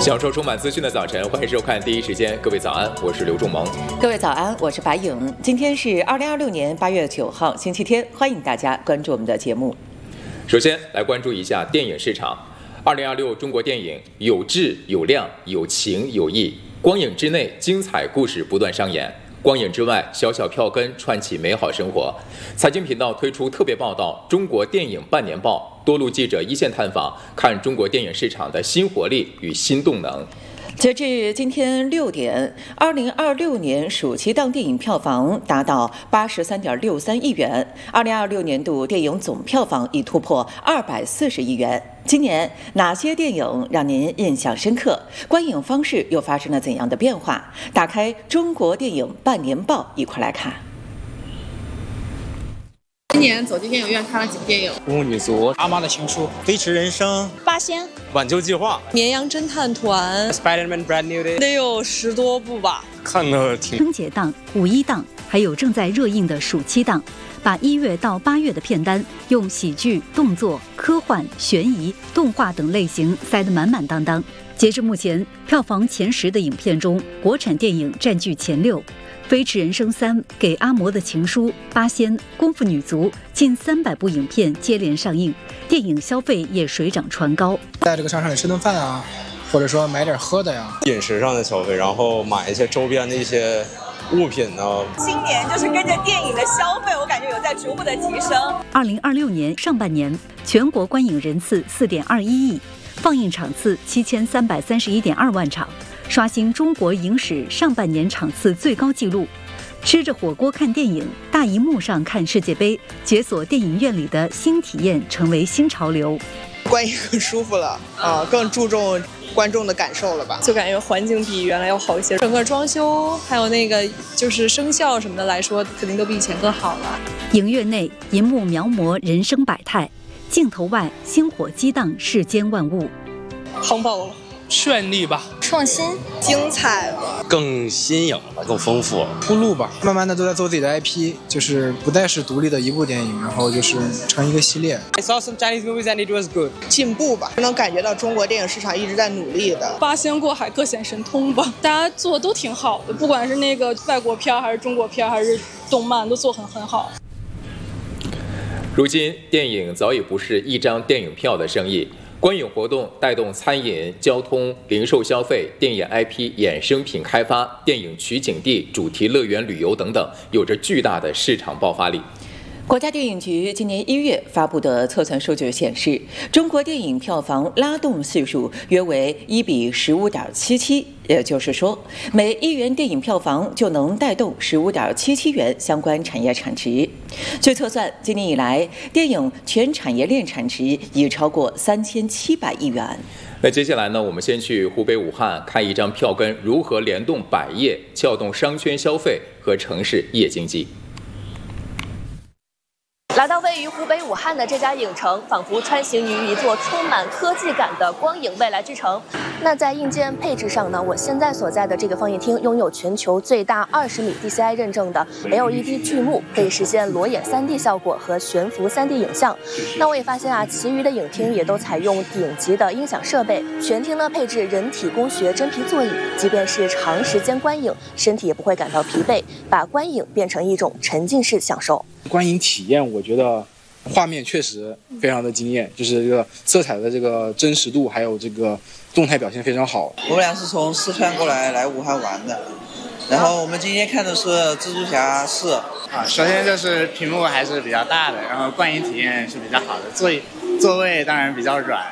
享受充满资讯的早晨，欢迎收看第一时间。各位早安，我是刘仲萌。 各位早安，我是白颖。今天是2026年8月9号，星期天，欢迎大家关注我们的节目。 首先来关注一下电影市场。2026中国电影有质有量有情有义，光影之内精彩故事不断上演，光影之外小小票根串起美好生活。财经频道推出特别报道《中国电影半年报》，多路记者一线探访，看中国电影市场的新活力与新动能。 截至今天6点，2026年暑期档电影票房达到83.63亿元，2026年度电影总票房已突破240亿元。今年哪些电影让您印象深刻？观影方式又发生了怎样的变化？打开中国电影半年报，一块来看。 今年走进电影院看了几部电影？ 公务女足、阿妈的情书、飞驰人生、 八仙、 挽救计划、 绵羊侦探团、 Spider-Man Brand New Day， 得有10多部吧。 看得挺。 春节档、五一档，还有正在热映的暑期档，把1月到8月的片单用喜剧、动作、科幻、悬疑、动画等类型塞得满满当当。截至目前，票房前10的影片中，国产电影占据前6。飞驰人生3、给阿嬷的情书、八仙、功夫女足，近300部影片接连上映，电影消费也水涨船高。 在这个商场里吃顿饭啊，或者说买点喝的呀， 饮食上的消费，然后买一些周边的一些物品呢。 今年就是跟着电影的消费，我感觉有在逐步的提升。 2026年上半年，全国观影人次4.21亿，放映场次7331.2万场。刷新中国影史上半年场次最高纪录，吃着火锅看电影，大荧幕上看世界杯，解锁电影院里的新体验成为新潮流。 观影更舒服了更注重观众的感受了吧？ 就感觉环境比原来要好一些，整个装修还有那个就是声效什么的来说，肯定都比以前更好了。 影院内银幕描摹人生百态，镜头外星火激荡世间万物。 夯爆了。 绚丽吧， 创新、 精彩吧， 更新颖吧，更丰富， 铺路吧。慢慢的都在做自己的 IP， 就是不再是独立的一部电影，然后就是成一个系列。 I saw some Chinese movies and it was good。 进步吧，能感觉到中国电影市场一直在努力的。 八仙过海，各显神通吧，大家做的都挺好的，不管是那个外国片还是中国片还是动漫，都做很好。 如今，电影早已不是一张电影票的生意。观影活动带动餐饮、交通、零售消费、电影 IP 衍生品开发、电影取景地、主题乐园旅游等等，有着巨大的市场爆发力。 国家电影局今年1月发布的测算数据显示，中国电影票房拉动系数约为1比15.77，也就是说，每1元电影票房就能带动15.77元相关产业产值。据测算，今年以来，电影全产业链产值已超过3700亿元。 那接下来呢，我们先去湖北武汉看一张票根如何联动百业，撬动商圈消费和城市夜经济。 来到位于湖北武汉的这家影城，仿佛穿行于一座充满科技感的光影未来之城。那在硬件配置上呢，我现在所在的这个放映厅拥有全球最大20米 DCI 认证的 LED 巨幕，可以实现裸眼 3D 效果和悬浮 3D 影像。那我也发现其余的影厅也都采用顶级的音响设备，全厅呢配置人体工学真皮座椅，即便是长时间观影，身体也不会感到疲惫，把观影变成一种沉浸式享受。 观影体验，我觉得画面确实非常的惊艳，就是这个色彩的这个真实度，还有这个动态表现非常好。 我们俩是从四川过来武汉玩的，然后我们今天看的是蜘蛛侠4。 首先就是屏幕还是比较大的，然后观影体验是比较好的，座位当然比较软，